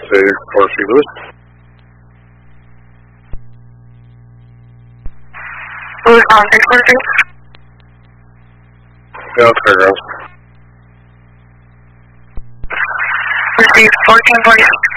say 4-3 Lewis. Lewis on 643. Yeah, it's fairgrounds. Receive 1446.